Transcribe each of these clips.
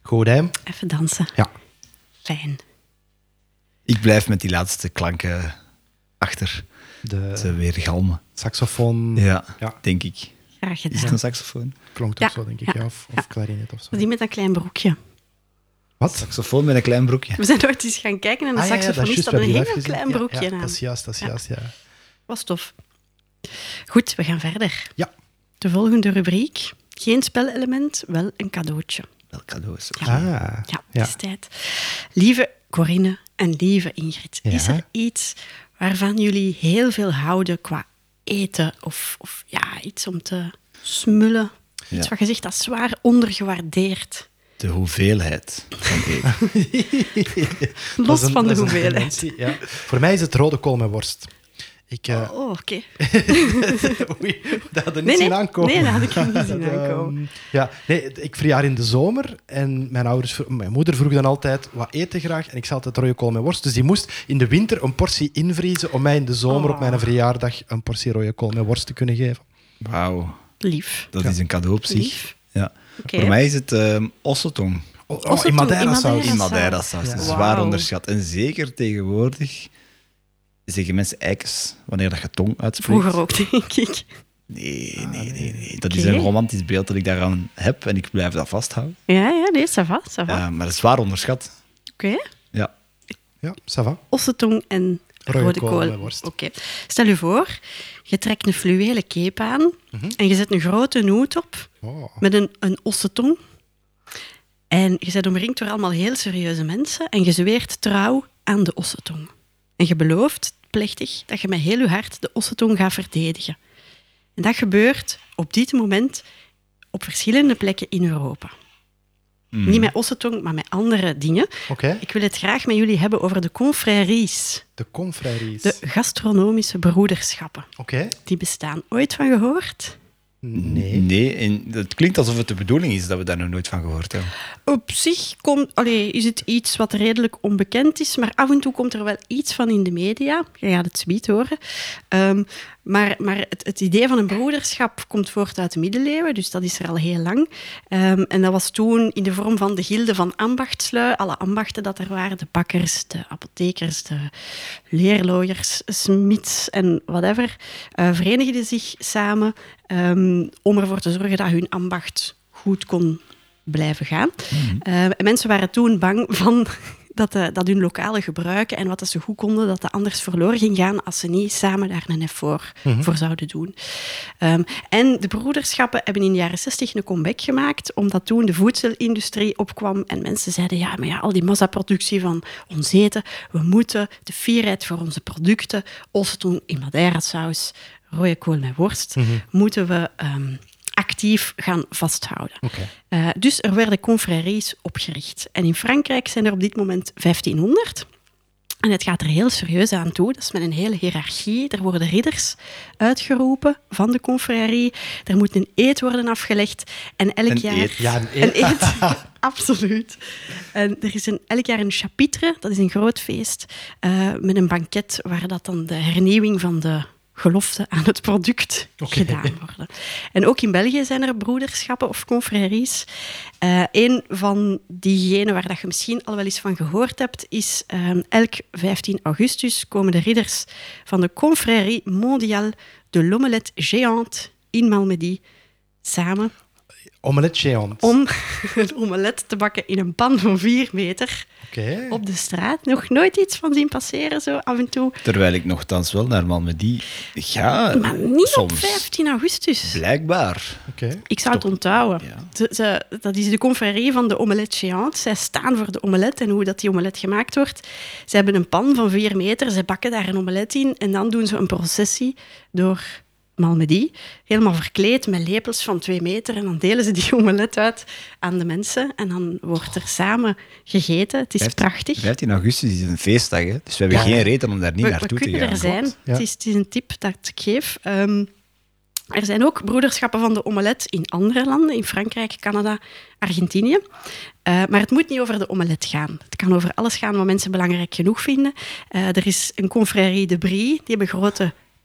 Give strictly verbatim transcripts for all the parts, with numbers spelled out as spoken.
Goed, hè? Even dansen. Ja. Fijn. Ik blijf met die laatste klanken achter. De Ze weer galmen. saxofoon Ja, Ja. denk ik. Graag Is het gedaan. een saxofoon? klonk Ja, toch zo, denk ik. ja, Ja, of, ja. of klarinet of zo. Die met een klein broekje. Wat? Saxofoon met een klein broekje. We zijn ooit eens gaan kijken en de Ah, ja, ja, dat is saxofonist juist, had we een hebben heel die live klein gezien. broekje Ja, ja, aan. dat is juist, dat is Ja. juist, ja. Was tof. Goed, we gaan verder. Ja. De volgende rubriek. Geen spelelement, wel een cadeautje. Welk cadeau is het? Ah, Ja, ja. het is tijd. Lieve Corinne en lieve Ingrid, Ja. is er iets waarvan jullie heel veel houden qua eten of, of ja, iets om te smullen? Iets Ja. wat je zegt dat is zwaar ondergewaardeerd. De hoeveelheid van eten. Los Dat is een- van de dat is een hoeveelheid. dimensie, ja. Voor mij is het rode kool met worst. Ik, eh, Oh, oké. Oei, dat had je niet Nee, zien nee. aankomen. Nee, dat had ik niet zien Dat, ehm, aankomen. ja, nee, ik verjaar in de zomer en mijn, ouders, vro- mijn moeder vroeg dan altijd wat eten graag en ik zei altijd rode kool met worst. Dus die moest in de winter een portie invriezen om mij in de zomer Oh. op mijn verjaardag een portie rode kool met worst te kunnen geven. Wauw, Lief. dat Ja. is een cadeau op zich. Lief. Ja. Oké. Voor mij is het ehm ossetong. Oh, oh, Ossetong, in Madeira in saus. Madeira. In Madeira saus. Ja. Is Wauw. zwaar onderschat. En zeker tegenwoordig zeggen mensen eikes wanneer dat je tong uitspreekt. Vroeger ook, denk ik. Nee, nee, nee, nee. Dat is Oké. een romantisch beeld dat ik daaraan heb en ik blijf dat vasthouden. Ja, ja, nee, ça va, ça va. Ja, maar dat is zwaar onderschat. Oké. Ja. Ja, ça va. Ossetong en Rode rode kool kool. met worst. Oké. Stel je voor, je trekt een fluwelen cape aan en je zet een grote hoed op Oh. met een, een ossetong. En je bent omringd door allemaal heel serieuze mensen en je zweert trouw aan de ossetong. En je belooft plechtig dat je met heel je hart de ossetong gaat verdedigen. En dat gebeurt op dit moment op verschillende plekken in Europa. Mm. Niet met ossetong, maar met andere dingen. Oké, Ik wil het graag met jullie hebben over de confréries. de confréries. De gastronomische broederschappen. Oké. Die bestaan. Ooit van gehoord? Nee. Nee, en het klinkt alsof het de bedoeling is dat we daar nog nooit van gehoord hebben. Op zich komt, allee, is het iets wat redelijk onbekend is, maar af en toe komt er wel iets van in de media. Je gaat het zoiets horen. Um, maar maar het, het idee van een broederschap komt voort uit de middeleeuwen, dus dat is er al heel lang. Um, en dat was toen in de vorm van de gilde van ambachtslui. Alle ambachten dat er waren, de bakkers, de apothekers, de leerlooiers, smits en whatever, uh, verenigden zich samen um, om ervoor te zorgen dat hun ambacht goed kon blijven gaan. Mm-hmm. Uh, en mensen waren toen bang van dat, uh, dat hun lokale gebruiken en wat dat ze goed konden, dat dat anders verloren ging gaan als ze niet samen daar een effort mm-hmm. voor zouden doen. Um, en de broederschappen hebben in de jaren zestig een comeback gemaakt, omdat toen de voedselindustrie opkwam en mensen zeiden, ja, maar ja, al die massaproductie van ons eten, we moeten de fierheid voor onze producten, ossetong in Madeira saus, rode kool met worst, mm-hmm. moeten we Um, actief gaan vasthouden. Okay. Uh, dus er werden confréries opgericht. En in Frankrijk zijn er op dit moment vijftienhonderd. En het gaat er heel serieus aan toe. Dat is met een hele hiërarchie. Er worden ridders uitgeroepen van de confrérie. Er moet een eed worden afgelegd. En elk een jaar... Eed. Ja, een eed. Een eed. Absoluut. En er is een, elk jaar een chapitre. Dat is een groot feest. Uh, met een banket waar dat dan de hernieuwing van de gelofte aan het product okay. gedaan worden. En ook in België zijn er broederschappen of confréries. Uh, een van diegenen waar dat je misschien al wel eens van gehoord hebt, is um, elk vijftien augustus komen de ridders van de Confrérie Mondiale de l'Omelette Géante in Malmedy samen Omelette géant. om een omelet te bakken in een pan van vier meter okay. op de straat. Nog nooit iets van zien passeren, zo af en toe. Terwijl ik nogthans wel naar Malmedy ga. Maar niet soms. op vijftien augustus. Blijkbaar. Okay. Ik zou het onthouden. Ja. Ze, ze, dat is de confrérie van de omelette géante. Zij staan voor de omelet en hoe dat die omelet gemaakt wordt. Ze hebben een pan van vier meter, ze bakken daar een omelet in en dan doen ze een processie door Malmedy, helemaal verkleed met lepels van twee meter en dan delen ze die omelet uit aan de mensen en dan wordt er samen gegeten. Het is vijftien, prachtig. vijftien augustus is een feestdag, hè? Dus we hebben Ja. geen reden om daar niet we, naartoe we te kunnen gaan. er zijn. Ja. Het, is, het is een tip dat ik geef. Um, er zijn ook broederschappen van de omelet in andere landen, in Frankrijk, Canada, Argentinië. Uh, maar het moet niet over de omelet gaan. Het kan over alles gaan wat mensen belangrijk genoeg vinden. Uh, er is een confrérie de Brie, die hebben grote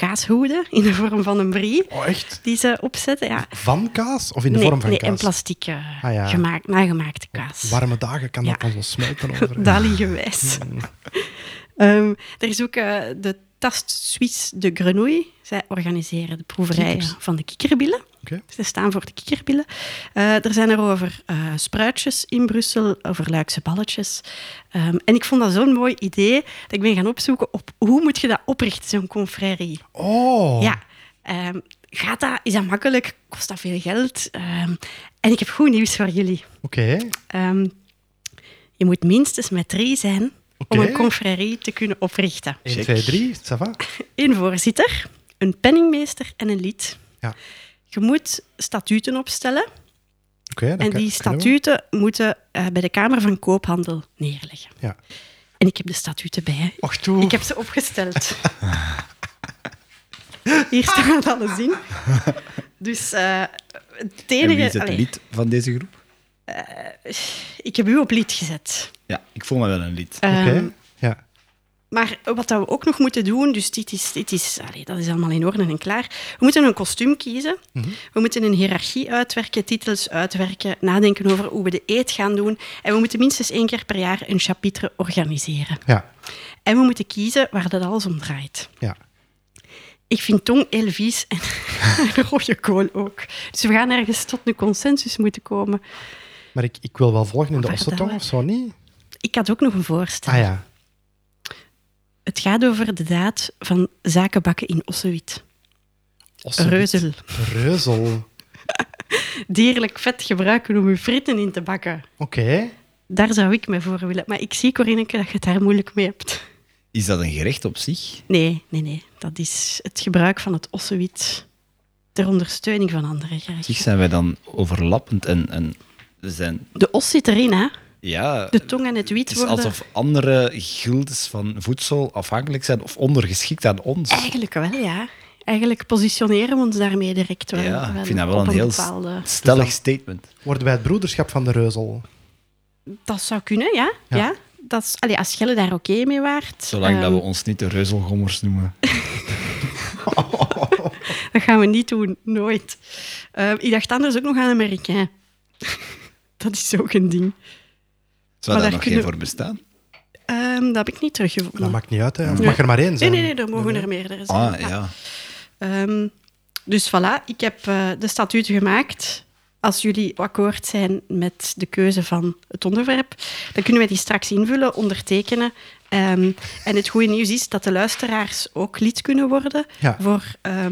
kaashoeden in de vorm van een brie. Oh, echt? Die ze opzetten, ja. Van kaas? Of in de nee, vorm van nee, kaas? in plastic uh, Ah, ja. gemaakt, nagemaakte kaas. Warme dagen kan dat Ja. dan zo smelten over. Dali-gewijs. Mm. Um, er is ook uh, de Tast Suisse de Grenouille. Zij organiseren de proeverijen Kikkers. van de kikkerbillen. Oké. Ze staan voor de kikkerbillen. Uh, er zijn er over uh, spruitjes in Brussel, over Luikse balletjes. Um, en ik vond dat zo'n mooi idee dat ik ben gaan opzoeken op hoe moet je dat oprichten, zo'n confrérie. Oh. Ja. Um, gaat dat, is dat makkelijk? Kost dat veel geld? Um, en ik heb goed nieuws voor jullie. Oké. Um, je moet minstens met drie zijn Oké. om een confrérie te kunnen oprichten. één, Check. twee, drie. Ça va? Een voorzitter, een penningmeester en een lid. Ja. Je moet statuten opstellen. Oké. dat En kan- die kunnen we. statuten moeten uh, bij de Kamer van Koophandel neerleggen. Ja. En ik heb de statuten bij. Hè. Och, toe. Ik heb ze opgesteld. Hier staat alles in. Dus uh, het En enige... wie is het allee, lid van deze groep? ik heb u op lid gezet. Ja, ik voel me wel een lid. Oké. Um, Ja. Maar wat dat we ook nog moeten doen, dus dit is, dit is, allee, dat is allemaal in orde en klaar. We moeten een kostuum kiezen. Mm-hmm. We moeten een hiërarchie uitwerken, titels uitwerken, nadenken over hoe we de eet gaan doen. En we moeten minstens één keer per jaar een chapitre organiseren. Ja. En we moeten kiezen waar dat alles om draait. Ja. Ik vind tong heel vies en rode kool ook. Dus we gaan ergens tot een consensus moeten komen. Maar ik, ik wil wel volgen in de Waar ossetong dat of zo niet? Ik had ook nog een voorstel. Ah ja. Het gaat over de daad van zakenbakken in Ossewit. Ossewit. Reuzel. Reuzel. Dierlijk vet gebruiken om uw frieten in te bakken. Oké. Daar zou ik me voor willen. Maar ik zie, Corineke, dat je het daar moeilijk mee hebt. Is dat een gerecht op zich? Nee, nee, nee. Dat is het gebruik van het ossewit ter ondersteuning van andere Op zich gerechten. zijn wij dan overlappend en, en we zijn... De os zit erin, hè. Ja, De tong en het het wiet is worden... alsof andere gildes van voedsel afhankelijk zijn of ondergeschikt aan ons. Eigenlijk wel, ja. Eigenlijk positioneren we ons daarmee direct wel. Ja, ik vind dat wel op een heel bepaalde... stellig statement. Worden wij het broederschap van de Reuzel? Dat zou kunnen, ja. Ja. ja. Dat is... Allee, als Jelle daar oké mee waart... Zolang dat ehm, we ons niet de reuzelgommers noemen. Dat gaan we niet doen, nooit. Uh, ik dacht anders ook nog aan Amerikaan. Dat is ook een ding. Zou Maar daar daar nog kunnen- geen voor bestaan? Um, dat heb ik niet teruggevonden. Dat maakt niet uit, hè. Of Nee. mag er maar één Nee, zijn? nee, nee, er mogen er meerdere zijn. Ah, ja. Um, dus voilà, ik heb uh, de statuten gemaakt. Als jullie akkoord zijn met de keuze van het onderwerp, dan kunnen wij die straks invullen, ondertekenen. Um, en het goede nieuws is dat de luisteraars ook lid kunnen worden Ja. voor... Um,